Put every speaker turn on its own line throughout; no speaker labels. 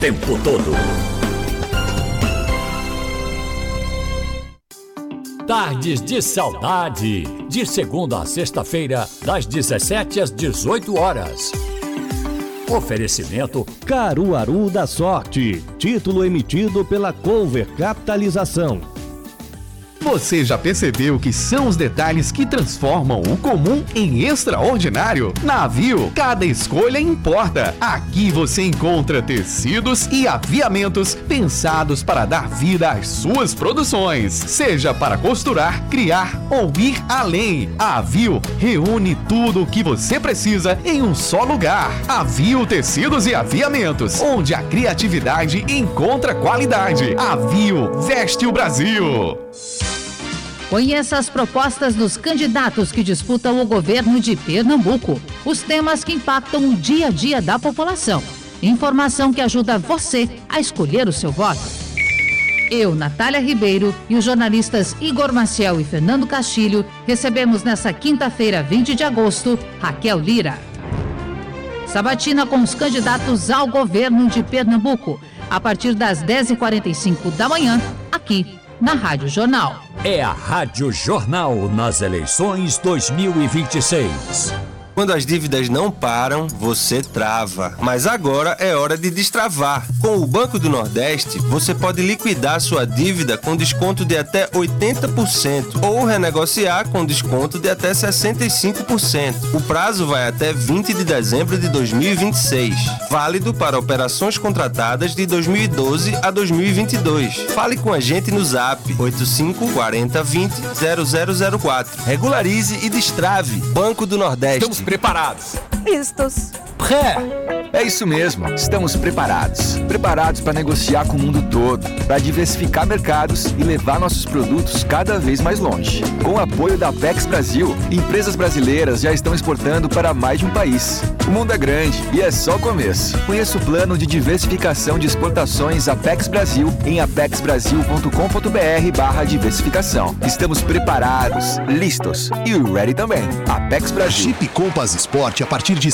tempo todo. Tardes de Saudade, de segunda a sexta-feira, das 17 às 18 horas. Oferecimento
Caruaru da Sorte, título emitido pela Cover Capitalização.
Você já percebeu que são os detalhes que transformam o comum em extraordinário? Na Aviu, cada escolha importa. Aqui você encontra tecidos e aviamentos pensados para dar vida às suas produções. Seja para costurar, criar ou ir além. A Aviu reúne tudo o que você precisa em um só lugar. Aviu Tecidos e Aviamentos, onde a criatividade encontra qualidade. Aviu veste o Brasil.
Conheça as propostas dos candidatos que disputam o governo de Pernambuco. Os temas que impactam o dia a dia da população. Informação que ajuda você a escolher o seu voto. Eu, Natália Ribeiro, e os jornalistas Igor Maciel e Fernando Castilho recebemos nesta quinta-feira, 20 de agosto, Raquel Lira. Sabatina com os candidatos ao governo de Pernambuco, a partir das 10h45 da manhã, aqui na Rádio Jornal.
É a Rádio Jornal nas eleições 2026.
Quando as dívidas não param, você trava. Mas agora é hora de destravar. Com o Banco do Nordeste, você pode liquidar sua dívida com desconto de até 80% ou renegociar com desconto de até 65%. O prazo vai até 20 de dezembro de 2026. Válido para operações contratadas de 2012 a 2022. Fale com a gente no Zap 85 40 20 0004. Regularize e destrave. Banco do Nordeste.
Preparados.
Listos.
É isso mesmo, estamos preparados. Preparados para negociar com o mundo todo, para diversificar mercados e levar nossos produtos cada vez mais longe. Com o apoio da Apex Brasil, empresas brasileiras já estão exportando para mais de um país. O mundo é grande e é só o começo. Conheça o plano de diversificação de exportações Apex Brasil em apexbrasil.com.br/diversificação. Estamos preparados, listos e ready também. Apex Brasil.
Jeep Compass Sport a partir de R$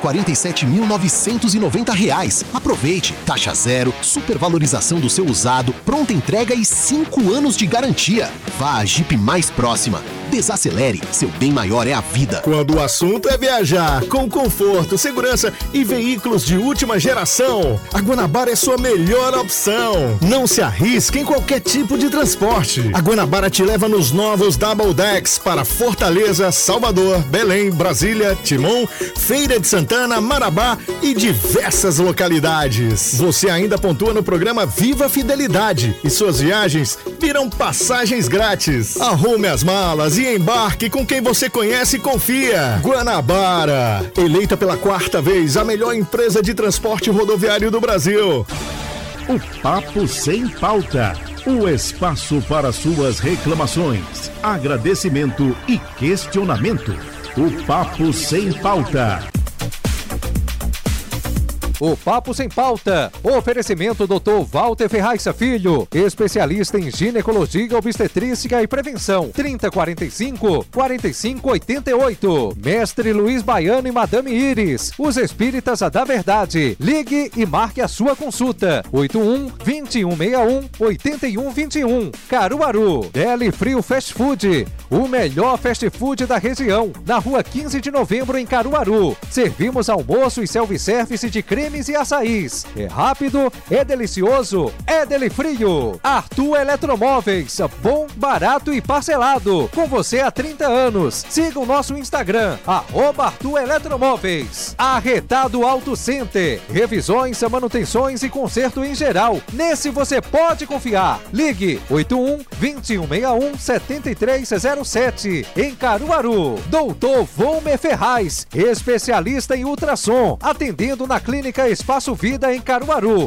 147.990. Aproveite, taxa zero, supervalorização do seu usado, pronta entrega e 5 anos de garantia. Vá à Jeep mais próxima. Desacelere, seu bem maior é a vida.
Quando o assunto é viajar com conforto, segurança e veículos de última geração, a Guanabara é sua melhor opção. Não se arrisque em qualquer tipo de transporte. A Guanabara te leva nos novos Double Decks para Fortaleza, Salvador, Belém, Brasília, Timon, Feira de Santana, Marabá e diversas localidades. Você ainda pontua no programa Viva Fidelidade e suas viagens viram passagens grátis. Arrume as malas e embarque com quem você conhece e confia. Guanabara, eleita pela 4ª vez a melhor empresa de transporte rodoviário do Brasil.
O Papo Sem Pauta. O espaço para suas reclamações, agradecimento e questionamento. O Papo Sem Pauta.
O Papo Sem Pauta. Oferecimento Dr. Walter Ferraz Filho, especialista em ginecologia, obstetrícia e prevenção. 3045-4588. Mestre Luiz Baiano e Madame Iris, os espíritas da verdade. Ligue e marque a sua consulta. 81-2161-8121. Caruaru. Deli Frio Fast Food, o melhor fast food da região. Na rua 15 de novembro em Caruaru. Servimos almoço e self-service de cremes e açaís. É rápido, é delicioso, é Deli Frio. Arthur Eletromóveis, bom, barato e parcelado. Com você há 30 anos. Siga o nosso Instagram, @Arthur Eletromóveis. Arretado Auto Center, revisões, manutenções e conserto em geral. Nesse você pode confiar. Ligue 81-2161-7307 em Caruaru. Doutor Volmer Ferraz, especialista em ultrassom, atendendo na Clínica Espaço Vida em Caruaru.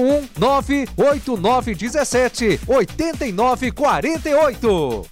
81-98917-8948.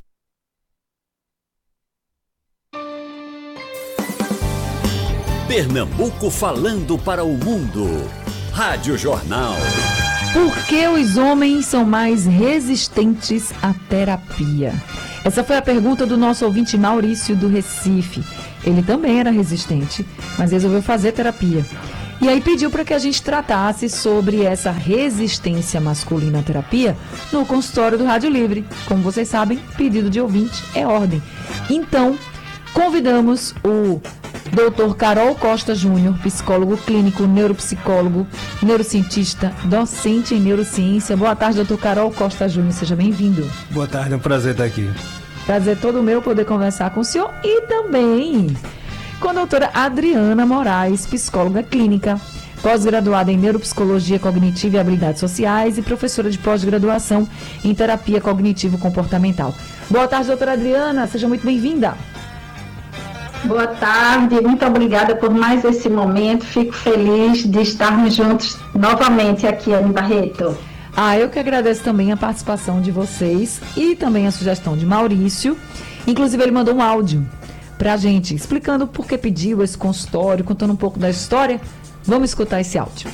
Pernambuco falando para o mundo. Rádio Jornal.
Por que os homens são mais resistentes à terapia? Essa foi a pergunta do nosso ouvinte Maurício do Recife. Ele também era resistente, mas resolveu fazer terapia. E aí pediu para que a gente tratasse sobre essa resistência masculina à terapia no consultório do Rádio Livre. Como vocês sabem, pedido de ouvinte é ordem. Então, convidamos o Dr. Carol Costa Júnior, psicólogo clínico, neuropsicólogo, neurocientista, docente em neurociência. Boa tarde, Dr. Carol Costa Júnior, seja bem-vindo.
Boa tarde, é um prazer estar aqui.
Prazer todo meu poder conversar com o senhor e também com a doutora Adriana Moraes, psicóloga clínica, pós-graduada em neuropsicologia cognitiva e habilidades sociais e professora de pós-graduação em terapia cognitivo-comportamental. Boa tarde, doutora Adriana, seja muito bem-vinda.
Boa tarde, muito obrigada por mais esse momento, fico feliz de estarmos juntos novamente aqui, Anne Barreto.
Eu que agradeço também a participação de vocês e também a sugestão de Maurício, inclusive ele mandou um áudio pra gente, explicando por que pediu esse consultório, contando um pouco da história. Vamos escutar esse áudio.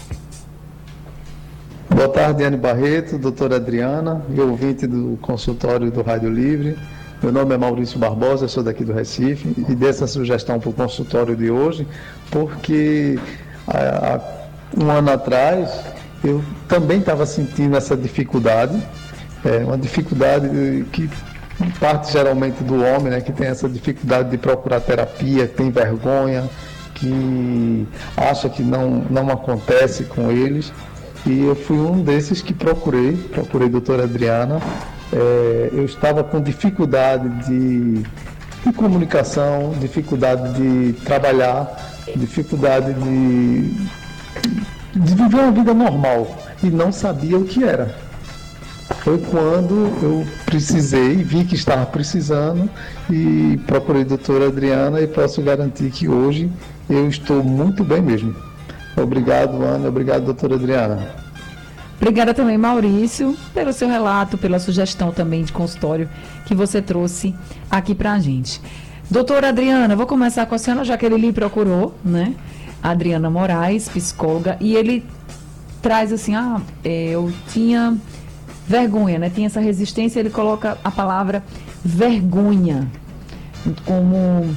Boa tarde, Anne Barreto, doutora Adriana e ouvinte do consultório do Rádio Livre. Meu nome é Maurício Barbosa, eu sou daqui do Recife e dei essa sugestão para o consultório de hoje, porque há um ano atrás eu também estava sentindo essa dificuldade, uma dificuldade que parte geralmente do homem, né, que tem essa dificuldade de procurar terapia, que tem vergonha, que acha que não acontece com eles. E eu fui um desses que procurei a doutora Adriana. Eu estava com dificuldade de comunicação, dificuldade de trabalhar, dificuldade de viver uma vida normal e não sabia o que era. Foi quando eu precisei, vi que estava precisando e procurei a doutora Adriana e posso garantir que hoje eu estou muito bem mesmo. Obrigado, Ana. Obrigado, doutora Adriana.
Obrigada também, Maurício, pelo seu relato, pela sugestão também de consultório que você trouxe aqui pra gente. Doutora Adriana, vou começar com a senhora, já que ele lhe procurou, né? Adriana Moraes, psicóloga, e ele traz assim, eu tinha vergonha, né? Tinha essa resistência, ele coloca a palavra vergonha como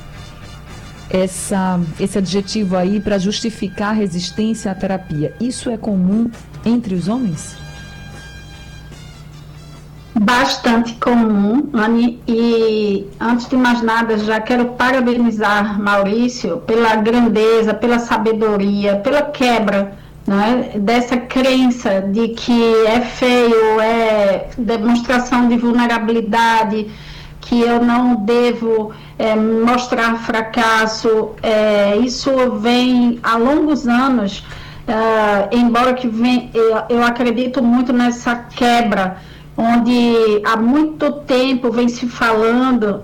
esse adjetivo aí para justificar a resistência à terapia. Isso é comum entre os homens?
Bastante comum, Anne, e antes de mais nada já quero parabenizar Maurício pela grandeza, pela sabedoria, pela quebra, né, dessa crença de que é feio, é demonstração de vulnerabilidade, que eu não devo mostrar fracasso. Isso vem há longos anos, embora que eu acredito muito nessa quebra, onde há muito tempo vem se falando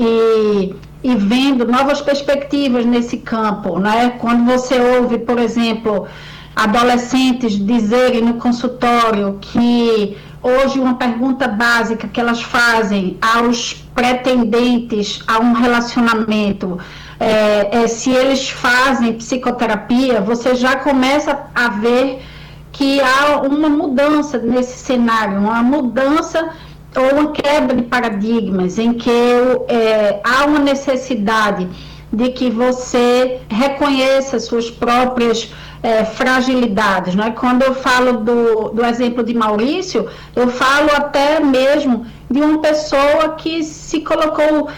e vendo novas perspectivas nesse campo, né? Quando você ouve, por exemplo, adolescentes dizerem no consultório que hoje uma pergunta básica que elas fazem aos pretendentes a um relacionamento se eles fazem psicoterapia, você já começa a ver que há uma mudança nesse cenário, uma mudança ou uma quebra de paradigmas, em que há uma necessidade de que você reconheça suas próprias fragilidades, não é? Quando eu falo do exemplo de Maurício, eu falo até mesmo de uma pessoa que se colocou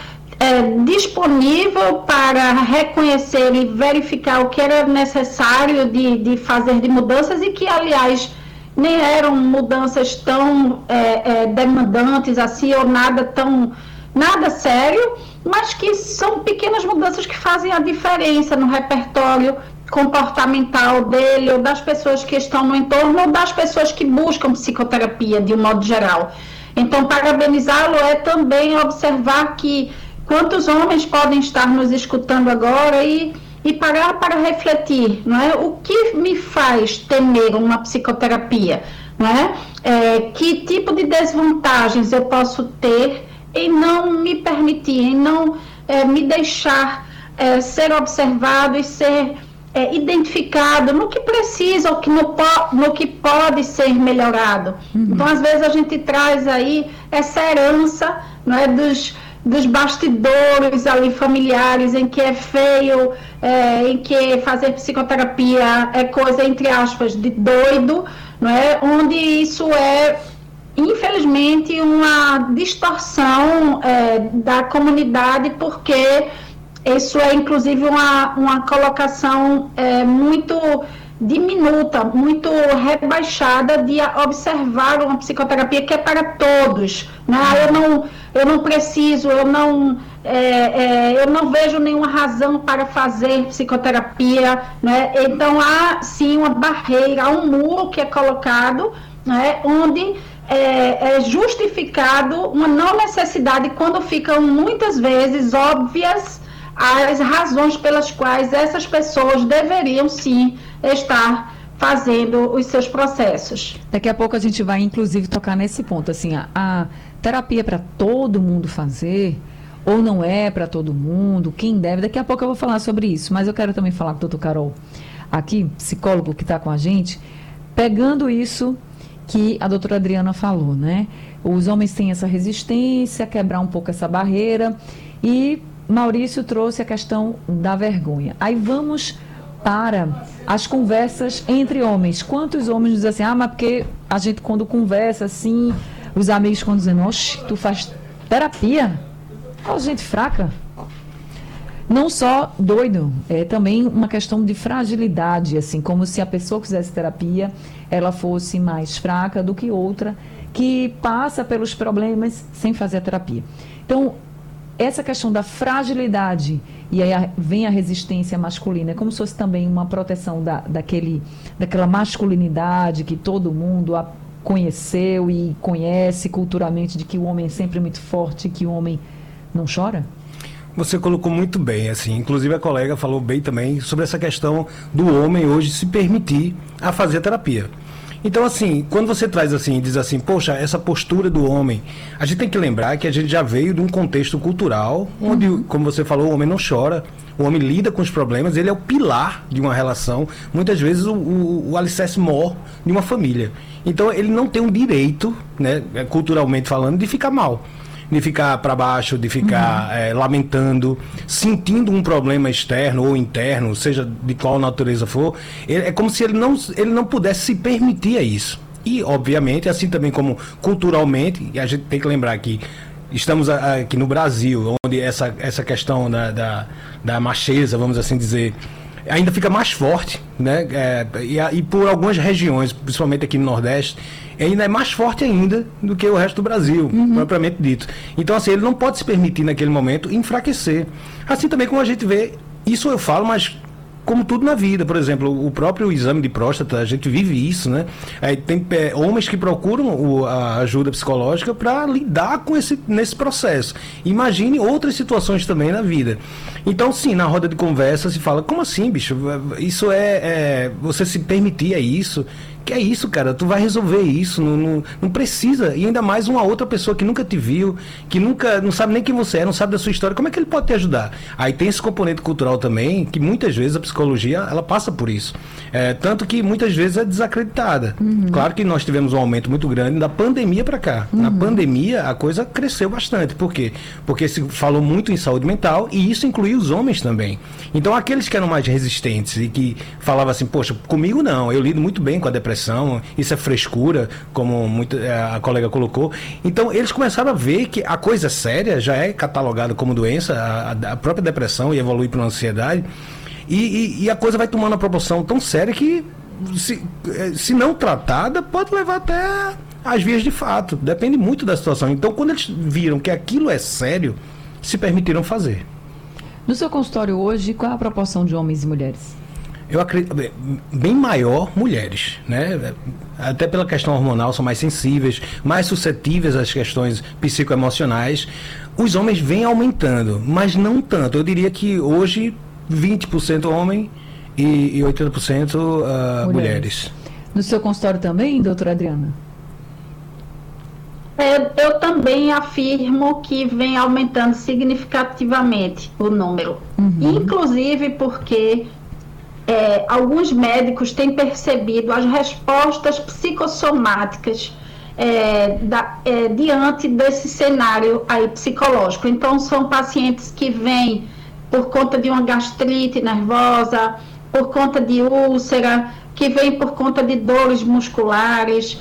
disponível para reconhecer e verificar o que era necessário de fazer de mudanças e que, aliás, nem eram mudanças tão demandantes assim ou nada sério, mas que são pequenas mudanças que fazem a diferença no repertório comportamental dele, ou das pessoas que estão no entorno, ou das pessoas que buscam psicoterapia de um modo geral. Então, parabenizá-lo é também observar que quantos homens podem estar nos escutando agora e parar para refletir, não é? O que me faz temer uma psicoterapia, não é? Que tipo de desvantagens eu posso ter em não me permitir, em não me deixar ser observado e ser identificado no que precisa ou no que pode ser melhorado. Então, às vezes, a gente traz aí essa herança, não é, dos bastidores ali familiares, em que é feio, em que fazer psicoterapia é coisa, entre aspas, de doido, não é? Onde isso é, infelizmente, uma distorção da comunidade, porque isso é, inclusive, uma colocação muito diminuta, muito rebaixada de observar uma psicoterapia que é para todos, né? Eu não preciso, eu não vejo nenhuma razão para fazer psicoterapia, né? Então há sim uma barreira, há um muro que é colocado, né? Onde é justificado uma não necessidade, quando ficam muitas vezes óbvias as razões pelas quais essas pessoas deveriam sim estar fazendo os seus processos.
Daqui a pouco a gente vai, inclusive, tocar nesse ponto, assim, a terapia é para todo mundo fazer, ou não é para todo mundo, quem deve, daqui a pouco eu vou falar sobre isso, mas eu quero também falar com o doutor Carol, aqui, psicólogo que está com a gente, pegando isso que a doutora Adriana falou, né? Os homens têm essa resistência, quebrar um pouco essa barreira, e Maurício trouxe a questão da vergonha. Aí vamos para as conversas entre homens. Quantos homens dizem assim, mas porque a gente quando conversa assim, os amigos quando dizem, oxe, tu faz terapia? Ó, gente fraca. Não só doido, é também uma questão de fragilidade, assim, como se a pessoa que fizesse terapia, ela fosse mais fraca do que outra que passa pelos problemas sem fazer a terapia. Então, essa questão da fragilidade, e aí vem a resistência masculina, é como se fosse também uma proteção daquela masculinidade que todo mundo conheceu e conhece culturalmente, de que o homem é sempre muito forte, que o homem não chora?
Você colocou muito bem, assim, inclusive a colega falou bem também sobre essa questão do homem hoje se permitir a fazer a terapia. Então, assim, quando você traz assim, diz assim, poxa, essa postura do homem, a gente tem que lembrar que a gente já veio de um contexto cultural, onde, como você falou, o homem não chora, o homem lida com os problemas, ele é o pilar de uma relação, muitas vezes o alicerce maior de uma família. Então, ele não tem um direito, né, culturalmente falando, de ficar mal, de ficar para baixo, de ficar lamentando, sentindo um problema externo ou interno, seja de qual natureza for. É como se ele não pudesse se permitir a isso. E, obviamente, assim também como culturalmente, e a gente tem que lembrar que estamos aqui no Brasil, onde essa questão da macheza, vamos assim dizer, ainda fica mais forte, né? E por algumas regiões, principalmente aqui no Nordeste, ainda é mais forte ainda do que o resto do Brasil, propriamente dito. Então, assim, ele não pode se permitir naquele momento enfraquecer. Assim também como a gente vê, isso eu falo, mas como tudo na vida, por exemplo, o próprio exame de próstata, a gente vive isso, né? Tem homens que procuram a ajuda psicológica para lidar com nesse processo. Imagine outras situações também na vida. Então, sim, na roda de conversa se fala, como assim, bicho? Isso você se permitir isso? Que é isso, cara? Tu vai resolver isso, não precisa. E ainda mais uma outra pessoa que nunca te viu, que não sabe nem quem você é, não sabe da sua história, como é que ele pode te ajudar? Aí tem esse componente cultural também, que muitas vezes a psicologia, ela passa por isso. Tanto que muitas vezes é desacreditada. Claro que nós tivemos um aumento muito grande da pandemia para cá. Na pandemia, a coisa cresceu bastante. Por quê? Porque se falou muito em saúde mental, e isso incluía os homens também. Então, aqueles que eram mais resistentes e que falavam assim, poxa, comigo não, eu lido muito bem com a depressão, isso é frescura, como a colega colocou. Então, eles começaram a ver que a coisa séria já é catalogada como doença, a própria depressão, e evolui para uma ansiedade, e a coisa vai tomando uma proporção tão séria que, se não tratada, pode levar até às vias de fato. Depende muito da situação. Então, quando eles viram que aquilo é sério, se permitiram fazer.
No seu consultório hoje, qual é a proporção de homens e mulheres?
Eu acredito, bem maior mulheres, né? Até pela questão hormonal, são mais sensíveis, mais suscetíveis às questões psicoemocionais. Os homens vêm aumentando, mas não tanto. Eu diria que hoje 20% homem e 80% mulheres.
No seu consultório também, doutora Adriana?
Eu também afirmo que vem aumentando significativamente o número. Inclusive porque alguns médicos têm percebido as respostas psicossomáticas diante desse cenário aí psicológico. Então, são pacientes que vêm por conta de uma gastrite nervosa, por conta de úlcera, que vêm por conta de dores musculares,